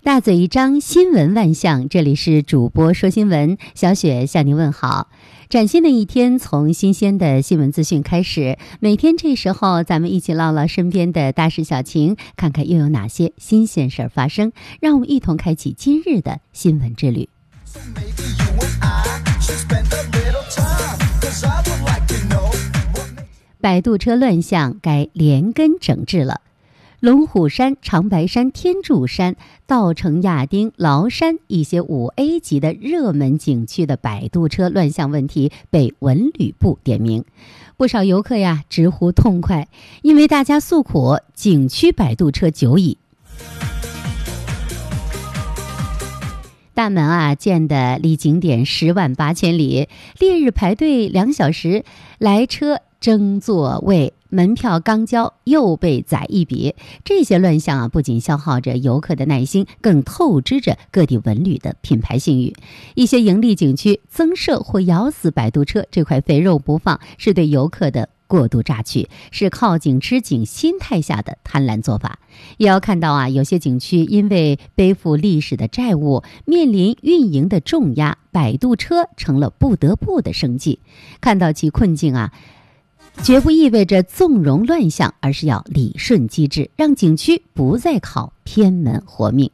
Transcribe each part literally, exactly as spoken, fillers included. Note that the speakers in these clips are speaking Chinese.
大嘴一张，新闻万象。这里是主播说新闻，小雪向您问好。崭新的一天，从新鲜的新闻资讯开始。每天这时候，咱们一起唠唠身边的大事小情，看看又有哪些新鲜事儿发生。让我们一同开启今日的新闻之旅。摆渡车乱象该连根整治了。龙虎山、长白山、天柱山、稻城亚丁、崂山一些五 A 级的热门景区的摆渡车乱象问题被文旅部点名，不少游客呀直呼痛快，因为大家诉苦景区摆渡车久矣。大门啊建得离景点十万八千里，烈日排队两小时，来车争座位，门票刚交又被宰一笔。这些乱象啊，不仅消耗着游客的耐心，更透支着各地文旅的品牌信誉。一些盈利景区增设或咬死摆渡车这块肥肉不放，是对游客的过度榨取，是靠景吃景心态下的贪婪做法。也要看到啊，有些景区因为背负历史的债务，面临运营的重压，摆渡车成了不得不的生计。看到其困境啊，绝不意味着纵容乱象，而是要理顺机制，让景区不再靠偏门活命。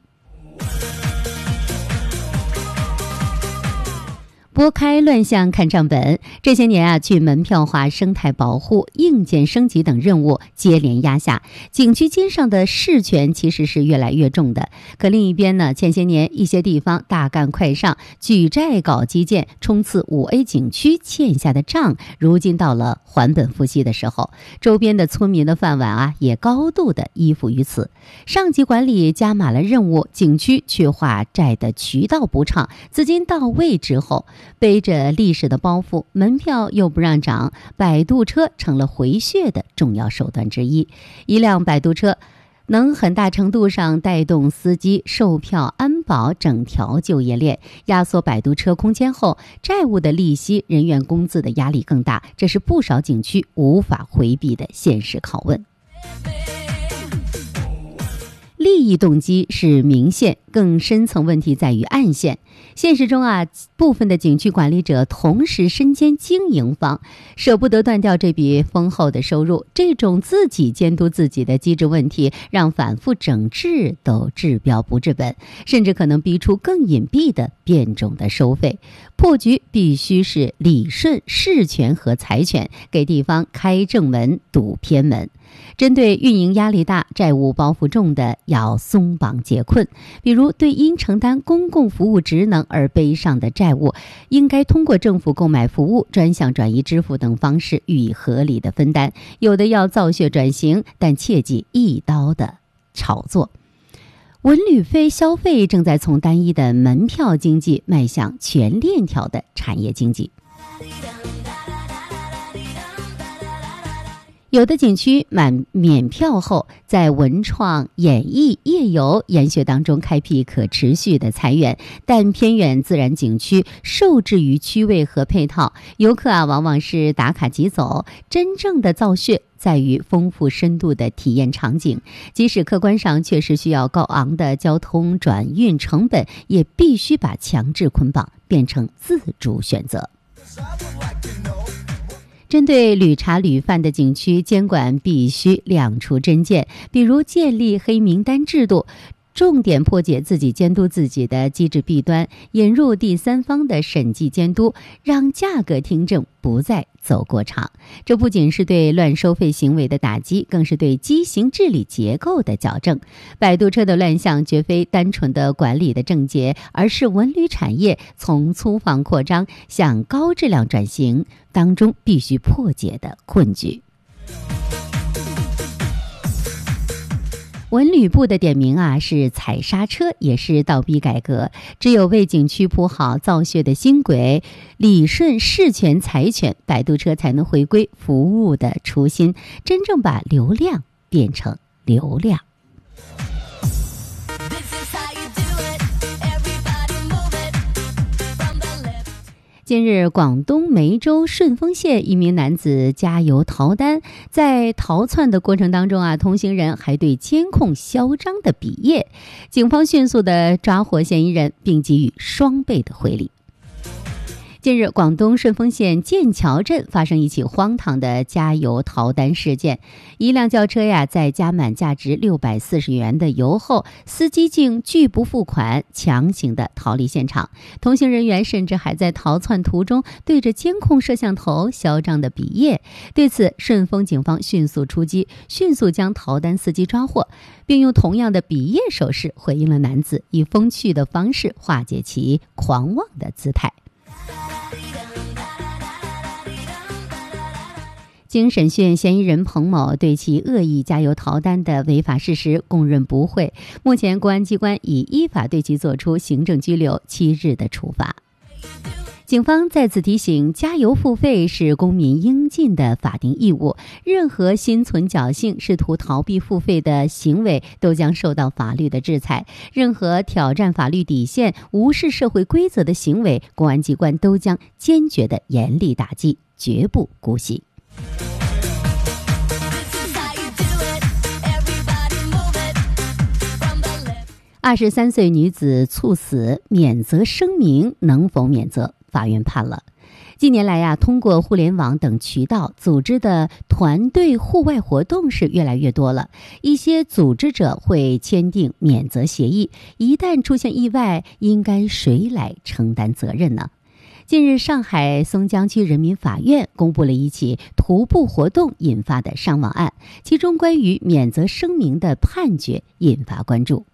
拨开乱象看账本，这些年啊，去门票化、生态保护、硬件升级等任务接连压下，景区肩上的事权其实是越来越重的。可另一边呢，前些年一些地方大干快上，举债搞基建，冲刺五 A 景区欠下的账，如今到了还本付息的时候，周边的村民的饭碗啊，也高度的依附于此。上级管理加码了任务，景区却还债的渠道不畅，资金到位之后，背着历史的包袱，门票又不让涨，摆渡车成了回血的重要手段之一。一辆摆渡车能很大程度上带动司机、售票、安保整条就业链，压缩摆渡车空间后，债务的利息、人员工资的压力更大，这是不少景区无法回避的现实拷问。利益动机是明线，更深层问题在于暗线。现实中啊，部分的景区管理者同时身兼经营方，舍不得断掉这笔丰厚的收入。这种自己监督自己的机制问题，让反复整治都治标不治本，甚至可能逼出更隐蔽的变种的收费。破局必须是理顺事权和财权，给地方开正门，堵偏门。针对运营压力大、债务包袱重的，要松绑解困。比如对因承担公共服务职能而背上的债务，应该通过政府购买服务、专项转移支付等方式予以合理的分担。有的要造血转型，但切忌一刀的炒作。文旅费消费正在从单一的门票经济迈向全链条的产业经济。有的景区满免票后，在文创、演艺、夜游、研学当中开辟可持续的财源，但偏远自然景区受制于区位和配套，游客啊往往是打卡即走，真正的造血在于丰富深度的体验场景。即使客观上确实需要高昂的交通转运成本，也必须把强制捆绑变成自主选择。针对屡查屡犯的景区，监管必须亮出真剑，比如建立黑名单制度，重点破解自己监督自己的机制弊端，引入第三方的审计监督，让价格听证不再走过场。这不仅是对乱收费行为的打击，更是对畸形治理结构的矫正。摆渡车的乱象绝非单纯的管理的症结，而是文旅产业从粗放扩张向高质量转型当中必须破解的困局。文旅部的点名啊，是踩刹车，也是倒逼改革。只有为景区铺好造血的新轨，理顺事权财权，摆渡车才能回归服务的初心，真正把流量变成流量。 近日，广东梅州顺丰县一名男子加油逃单，在逃窜的过程当中啊，同行人还对监控嚣张的比耶，警方迅速的抓获嫌疑人，并给予双倍的回礼。近日，广东顺丰县剑桥镇发生一起荒唐的加油逃单事件。一辆轿车呀，在加满价值六百四十元的油后，司机竟拒不付款，强行的逃离现场。同行人员甚至还在逃窜途中对着监控摄像头嚣张的比耶。对此，顺丰警方迅速出击，迅速将逃单司机抓获，并用同样的比耶手势回应了男子，以风趣的方式化解其狂妄的姿态。经审讯，嫌疑人彭某对其恶意加油逃单的违法事实供认不讳。目前，公安机关已依法对其作出行政拘留七日的处罚。警方再次提醒，加油付费是公民应尽的法定义务，任何心存侥幸、试图逃避付费的行为都将受到法律的制裁。任何挑战法律底线、无视社会规则的行为，公安机关都将坚决的严厉打击，绝不姑息。二十三岁女子猝死，免责声明能否免责？法院判了。近年来呀，通过互联网等渠道组织的团队户外活动是越来越多了。一些组织者会签订免责协议，一旦出现意外，应该谁来承担责任呢？近日，上海松江区人民法院公布了一起徒步活动引发的伤亡案，其中关于免责声明的判决引发关注。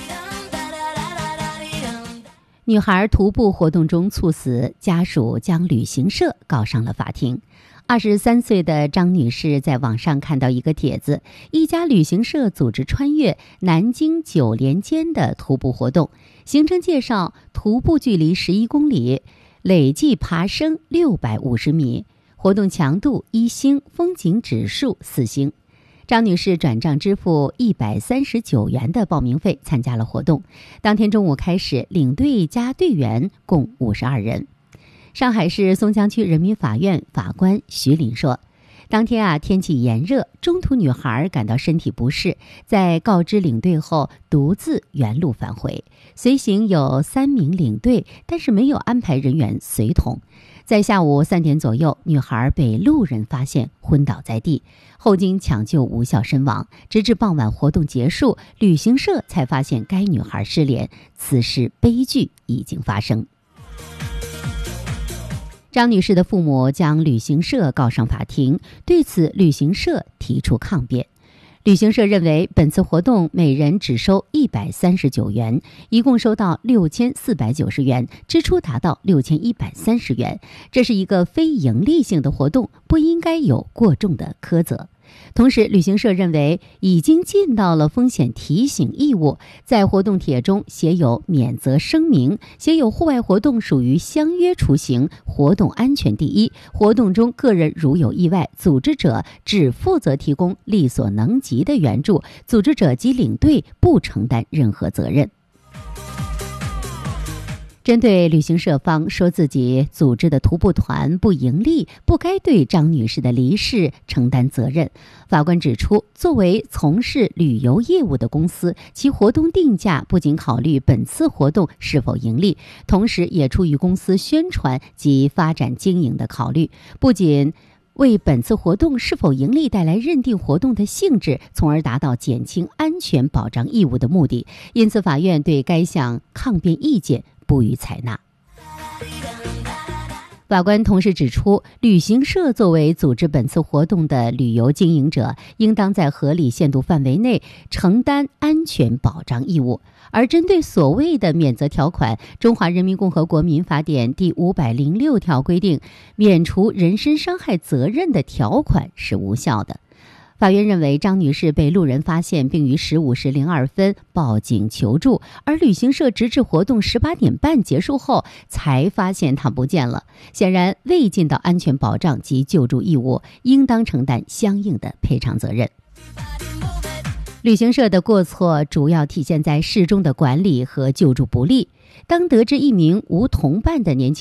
女孩徒步活动中猝死，家属将旅行社告上了法庭。二十三岁的张女士在网上看到一个帖子，一家旅行社组织穿越南京九连间的徒步活动，行程介绍徒步距离十一公里，累计爬升六百五十米，活动强度一星，风景指数四星。张女士转账支付一百三十九元的报名费，参加了活动。当天中午开始，领队加队员共五十二人。上海市松江区人民法院法官徐林说，当天啊，天气炎热，中途女孩感到身体不适，在告知领队后，独自原路返回。随行有三名领队，但是没有安排人员随同。在下午三点左右，女孩被路人发现昏倒在地，后经抢救无效身亡。直至傍晚活动结束，旅行社才发现该女孩失联，此时悲剧已经发生。张女士的父母将旅行社告上法庭，对此旅行社提出抗辩。旅行社认为，本次活动每人只收一百三十九元，一共收到六千四百九十元，支出达到六千一百三十元。这是一个非盈利性的活动，不应该有过重的苛责。同时，旅行社认为已经尽到了风险提醒义务，在活动帖中写有免责声明，写有户外活动属于相约出行，活动安全第一，活动中个人如有意外，组织者只负责提供力所能及的援助，组织者及领队不承担任何责任。针对旅行社方说自己组织的徒步团不盈利，不该对张女士的离世承担责任，法官指出，作为从事旅游业务的公司，其活动定价不仅考虑本次活动是否盈利，同时也出于公司宣传及发展经营的考虑，不仅为本次活动是否盈利带来认定活动的性质，从而达到减轻安全保障义务的目的。因此，法院对该项抗辩意见不予采纳。法官同时指出，旅行社作为组织本次活动的旅游经营者，应当在合理限度范围内承担安全保障义务。而针对所谓的免责条款，《中华人民共和国民法典》第五百零六条规定，免除人身伤害责任的条款是无效的。法院认为，张女士被路人发现，并于十五时零二分报警求助，而旅行社直至活动十八点半结束后才发现她不见了，显然未尽到安全保障及救助义务，应当承担相应的赔偿责任。旅行社的过错主要体现在事中的管理和救助不力。当得知一名无同伴的年轻